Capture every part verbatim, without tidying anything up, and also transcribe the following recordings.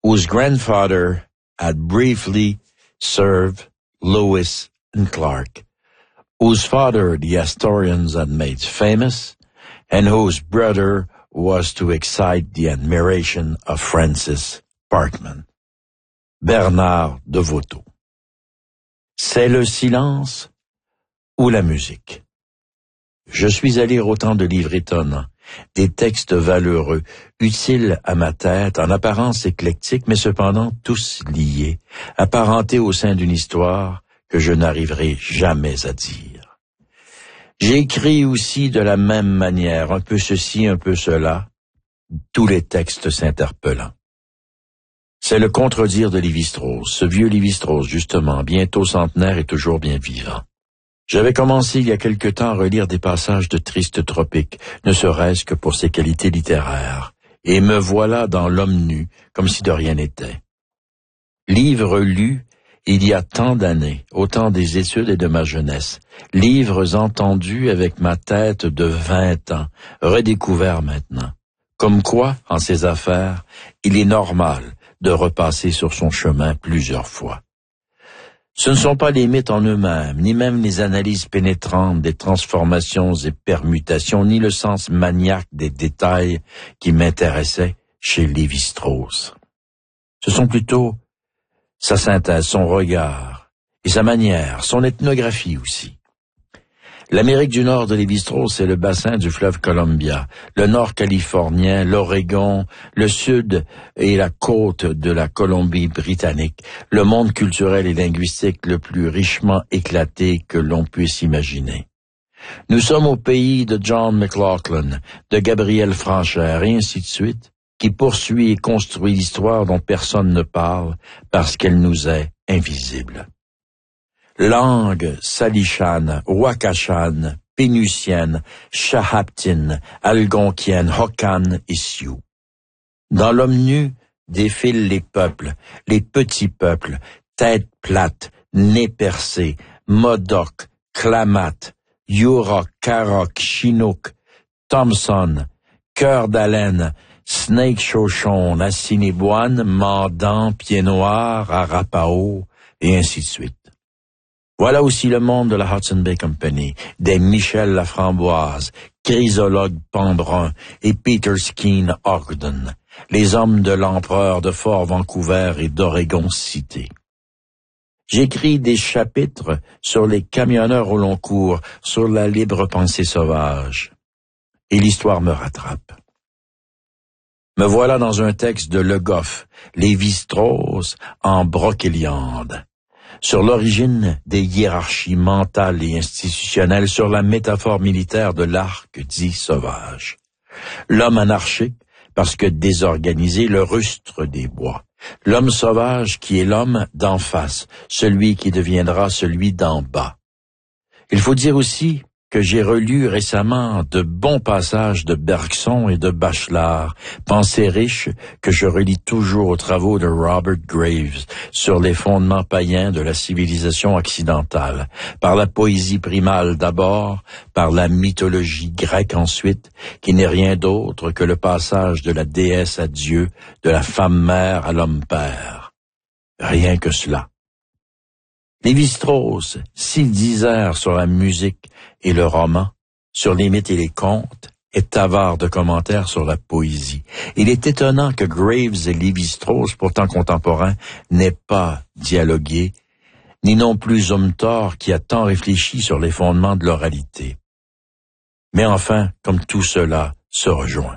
whose grandfather had briefly served Lewis and Clark, whose father the Astorians had made famous, and whose brother was to excite the admiration of Francis Parkman. Bernard de Vauteau. C'est le silence ou la musique. Je suis à lire autant de livres étonnants, des textes valeureux, utiles à ma tête, en apparence éclectiques, mais cependant tous liés, apparentés au sein d'une histoire que je n'arriverai jamais à dire. J'ai écrit aussi de la même manière, un peu ceci, un peu cela, tous les textes s'interpellant. C'est le contredire de Lévi-Strauss, ce vieux Lévi-Strauss, justement, bientôt centenaire et toujours bien vivant. J'avais commencé il y a quelque temps à relire des passages de Triste Tropique, ne serait-ce que pour ses qualités littéraires, et me voilà dans L'Homme nu, comme si de rien n'était. Livre lu il y a tant d'années, au temps des études et de ma jeunesse, livres entendus avec ma tête de vingt ans, redécouverts maintenant. Comme quoi, en ces affaires, il est normal de repasser sur son chemin plusieurs fois. Ce ne sont pas les mythes en eux-mêmes, ni même les analyses pénétrantes des transformations et permutations, ni le sens maniaque des détails qui m'intéressaient chez Lévi-Strauss. Ce sont plutôt sa synthèse, son regard et sa manière, son ethnographie aussi. L'Amérique du Nord de Lévi-Strauss, c'est le bassin du fleuve Columbia, le nord californien, l'Oregon, le sud et la côte de la Colombie-Britannique, le monde culturel et linguistique le plus richement éclaté que l'on puisse imaginer. Nous sommes au pays de John McLaughlin, de Gabriel Franchère et ainsi de suite, qui poursuit et construit l'histoire dont personne ne parle parce qu'elle nous est invisible. Langue salichane, wakachane, pénusienne, chahaptine, algonquienne, hokan et sioux. Dans L'Homme nu défilent les peuples, les petits peuples, têtes plates, nez percés, Modoc, Klamath, Yurok, Karok, Chinook, Thompson, Cœur d'Haleine, Snake Chochon, Assiniboine, Mandan, Pied Noir, Arapaho, et ainsi de suite. Voilà aussi le monde de la Hudson Bay Company, des Michel Laframboise, Chrysologue Pambrun et Peter Skeen Ogden, les hommes de l'empereur de Fort Vancouver et d'Oregon City. J'écris des chapitres sur les camionneurs au long cours, sur la libre pensée sauvage. Et l'histoire me rattrape. Me voilà dans un texte de Le Goff, Lévi-Strauss en Brocéliande, sur l'origine des hiérarchies mentales et institutionnelles, sur la métaphore militaire de l'arc dit sauvage. L'homme anarchique, parce que désorganisé, le rustre des bois. L'homme sauvage qui est l'homme d'en face, celui qui deviendra celui d'en bas. Il faut dire aussi que j'ai relu récemment de bons passages de Bergson et de Bachelard, pensées riches que je relis toujours aux travaux de Robert Graves sur les fondements païens de la civilisation occidentale, par la poésie primale d'abord, par la mythologie grecque ensuite, qui n'est rien d'autre que le passage de la déesse à Dieu, de la femme mère à l'homme père. Rien que cela. Lévi-Strauss, s'il disert sur la musique et le roman, sur les mythes et les contes, est avare de commentaires sur la poésie. Il est étonnant que Graves et Lévi-Strauss, pourtant contemporains, n'aient pas dialogué, ni non plus Zumthor qui a tant réfléchi sur les fondements de l'oralité. Mais enfin, comme tout cela se rejoint.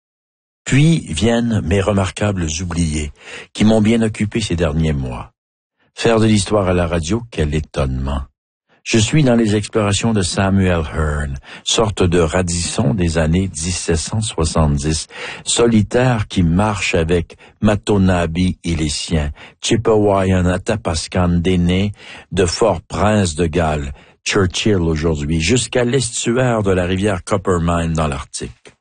Puis viennent mes remarquables oubliés, qui m'ont bien occupé ces derniers mois. Faire de l'histoire à la radio, quel étonnement. Je suis dans les explorations de Samuel Hearne, sorte de Radisson des années dix-sept cent soixante-dix, solitaire qui marche avec Matonabi et les siens, Chipewyan, Athapascan, d'aînés, de Fort-Prince de Galles, Churchill aujourd'hui, jusqu'à l'estuaire de la rivière Coppermine dans l'Arctique.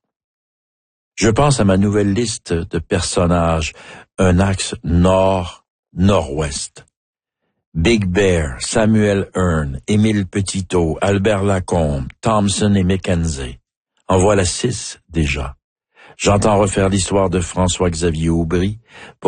Je pense à ma nouvelle liste de personnages, un axe nord-nord-ouest. Big Bear, Samuel Hearne, Émile Petitot, Albert Lacombe, Thompson et Mackenzie. En voilà six déjà. J'entends refaire l'histoire de François-Xavier Aubry,